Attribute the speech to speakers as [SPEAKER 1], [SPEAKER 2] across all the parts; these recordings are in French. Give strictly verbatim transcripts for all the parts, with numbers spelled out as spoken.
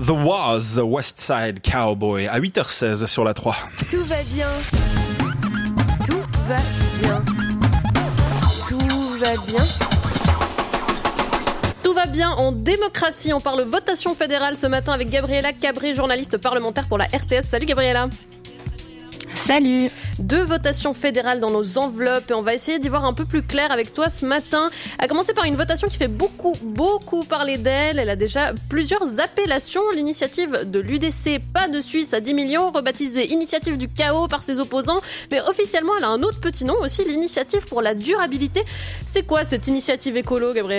[SPEAKER 1] The Was, West Side Cowboy, à huit heures seize sur la trois.
[SPEAKER 2] Tout va bien. Tout va bien. Tout va bien.
[SPEAKER 3] Tout va bien en démocratie. On parle votation fédérale ce matin avec Gabriela Cabré, journaliste parlementaire pour la R T S. Salut Gabriela.
[SPEAKER 4] Salut.
[SPEAKER 3] Deux votations fédérales dans nos enveloppes et on va essayer d'y voir un peu plus clair avec toi ce matin. À commencer par une votation qui fait beaucoup, beaucoup parler d'elle. Elle a déjà plusieurs appellations. L'initiative de l'U D C, pas de Suisse à dix millions, rebaptisée Initiative du chaos par ses opposants. Mais officiellement, elle a un autre petit nom aussi, l'Initiative pour la durabilité. C'est quoi cette initiative écolo, Gabriela ?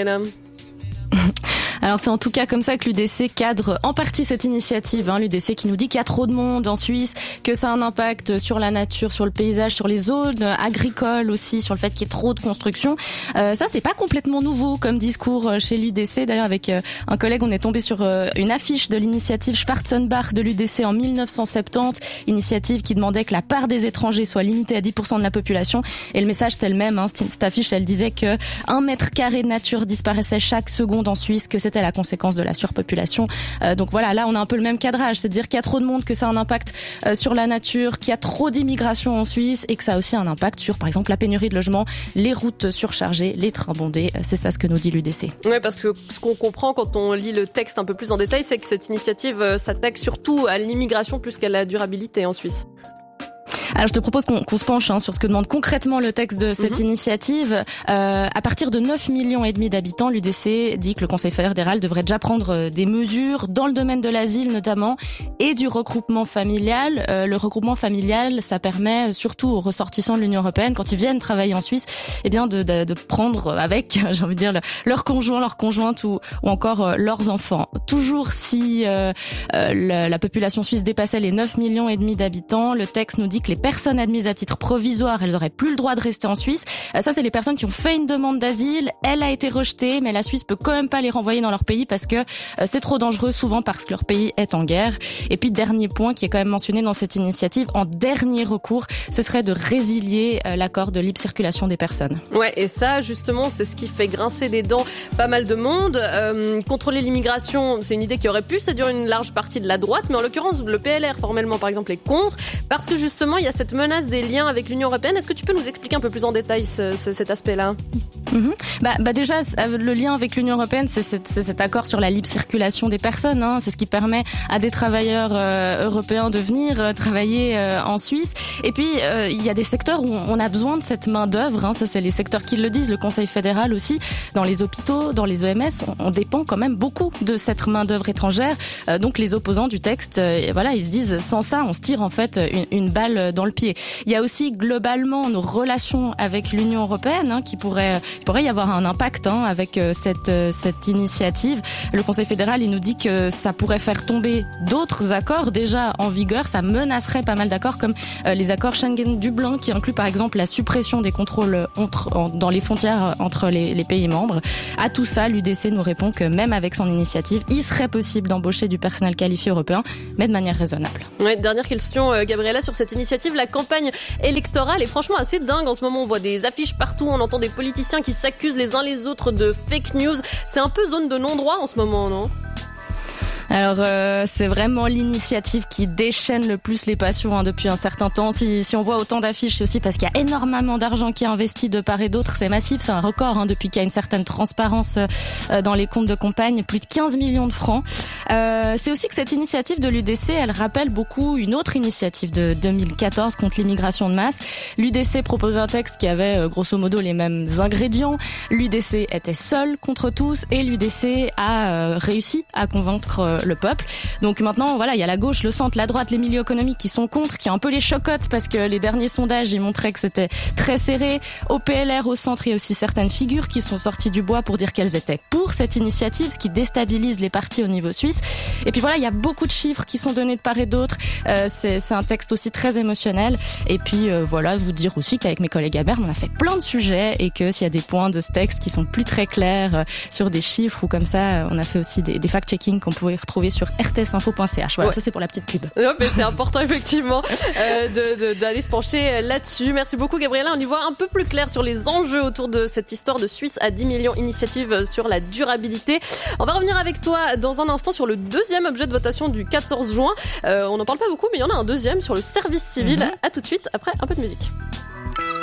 [SPEAKER 4] Alors c'est en tout cas comme ça que l'U D C cadre en partie cette initiative. Hein. L'U D C qui nous dit qu'il y a trop de monde en Suisse, que ça a un impact sur la nature, sur le paysage, sur les zones agricoles aussi, sur le fait qu'il y ait trop de construction. Euh, ça c'est pas complètement nouveau comme discours chez l'U D C. D'ailleurs avec euh, un collègue on est tombé sur euh, une affiche de l'initiative Schwarzenbach de l'U D C en dix-neuf cent soixante-dix, initiative qui demandait que la part des étrangers soit limitée à dix pour cent de la population. Et le message c'était le même. Hein. Cette affiche elle disait que un mètre carré de nature disparaissait chaque seconde en Suisse, que c'était la conséquence de la surpopulation. Euh, donc voilà, là on a un peu le même cadrage, c'est-à-dire qu'il y a trop de monde, que ça a un impact euh, sur la nature, qu'il y a trop d'immigration en Suisse et que ça a aussi un impact sur par exemple la pénurie de logements, les routes surchargées, les trains bondés. C'est ça ce que nous dit l'U D C.
[SPEAKER 3] Ouais, parce que ce qu'on comprend quand on lit le texte un peu plus en détail, c'est que cette initiative euh, s'attaque surtout à l'immigration plus qu'à la durabilité en Suisse.
[SPEAKER 4] Alors je te propose qu'on, qu'on se penche hein, sur ce que demande concrètement le texte de cette mmh. initiative. Euh, à partir de neuf millions et demi d'habitants, l'U D C dit que le Conseil fédéral devrait déjà prendre des mesures dans le domaine de l'asile notamment et du regroupement familial. Euh, le regroupement familial, ça permet surtout aux ressortissants de l'Union européenne, quand ils viennent travailler en Suisse, eh bien de, de, de prendre avec, j'ai envie de dire, le, leur conjoint, leur conjointe ou, ou encore euh, leurs enfants. Toujours si euh, euh, la, la population suisse dépassait les neuf millions et demi d'habitants, le texte nous dit que les personnes admises à titre provisoire, elles auraient plus le droit de rester en Suisse. Ça, c'est les personnes qui ont fait une demande d'asile. Elle a été rejetée, mais la Suisse peut quand même pas les renvoyer dans leur pays parce que c'est trop dangereux, souvent parce que leur pays est en guerre. Et puis, dernier point qui est quand même mentionné dans cette initiative, en dernier recours, ce serait de résilier l'accord de libre circulation des personnes.
[SPEAKER 3] Ouais, et ça, justement, c'est ce qui fait grincer des dents pas mal de monde. Euh, contrôler l'immigration, c'est une idée qui aurait pu séduire une large partie de la droite, mais en l'occurrence, le P L R, formellement, par exemple, est contre, parce que justement, il y a cette menace des liens avec l'Union européenne. Est-ce que tu peux nous expliquer un peu plus en détail ce, ce, cet aspect-là ?
[SPEAKER 4] Mmh. Bah, bah déjà, le lien avec l'Union européenne, c'est, c'est, c'est cet accord sur la libre circulation des personnes. Hein. C'est ce qui permet à des travailleurs euh, européens de venir euh, travailler euh, en Suisse. Et puis, euh, il y a des secteurs où on a besoin de cette main-d'œuvre. Hein. Ça, c'est les secteurs qui le disent. Le Conseil fédéral aussi. Dans les hôpitaux, dans les E M S, on, on dépend quand même beaucoup de cette main-d'œuvre étrangère. Euh, donc, les opposants du texte, euh, voilà, ils se disent, sans ça, on se tire en fait une, une balle dans le pied. Il y a aussi globalement nos relations avec l'Union européenne hein, qui pourrait, il pourrait y avoir un impact hein, avec euh, cette euh, cette initiative. Le Conseil fédéral, il nous dit que ça pourrait faire tomber d'autres accords déjà en vigueur. Ça menacerait pas mal d'accords comme euh, les accords Schengen-Dublin qui incluent par exemple la suppression des contrôles entre, en, dans les frontières entre les, les pays membres. À tout ça, l'U D C nous répond que même avec son initiative, il serait possible d'embaucher du personnel qualifié européen, mais de manière raisonnable.
[SPEAKER 3] Ouais, dernière question, euh, Gabriela, sur cette initiative. La campagne électorale est franchement assez dingue en ce moment. On voit des affiches partout, on entend des politiciens qui s'accusent les uns les autres de fake news. C'est un peu zone de non-droit en ce moment, non ?
[SPEAKER 4] Alors euh, c'est vraiment l'initiative qui déchaîne le plus les passions hein, depuis un certain temps. Si, si on voit autant d'affiches, c'est aussi parce qu'il y a énormément d'argent qui est investi de part et d'autre. C'est massif, c'est un record hein, depuis qu'il y a une certaine transparence euh, dans les comptes de campagne, plus de quinze millions de francs. Euh, c'est aussi que cette initiative de l'U D C, elle rappelle beaucoup une autre initiative de deux mille quatorze contre l'immigration de masse. L'U D C propose un texte qui avait euh, grosso modo les mêmes ingrédients. L'U D C était seul contre tous et l'U D C a euh, réussi à convaincre euh, le peuple. Donc maintenant, voilà, il y a la gauche, le centre, la droite, les milieux économiques qui sont contre, qui ont un peu les chocottes parce que les derniers sondages, ils montraient que c'était très serré. Au P L R, au centre, il y a aussi certaines figures qui sont sorties du bois pour dire qu'elles étaient pour cette initiative, ce qui déstabilise les partis au niveau suisse. Et puis voilà, il y a beaucoup de chiffres qui sont donnés de part et d'autre. Euh, c'est, c'est un texte aussi très émotionnel. Et puis euh, voilà, vous dire aussi qu'avec mes collègues à Berne, on a fait plein de sujets et que s'il y a des points de ce texte qui sont plus très clairs euh, sur des chiffres ou comme ça, on a fait aussi des, des fact-checking qu'on pouvait retrouver retrouver sur r t s info point c h. Voilà,
[SPEAKER 3] ouais.
[SPEAKER 4] ça c'est pour la petite pub.
[SPEAKER 3] Non, mais c'est important effectivement euh, de, de, d'aller se pencher là-dessus. Merci beaucoup Gabriella, on y voit un peu plus clair sur les enjeux autour de cette histoire de Suisse à dix millions, initiative sur la durabilité. On va revenir avec toi dans un instant sur le deuxième objet de votation du quatorze juin. Euh, on n'en parle pas beaucoup, mais il y en a un deuxième sur le service civil. Mm-hmm. À tout de suite après un peu de musique.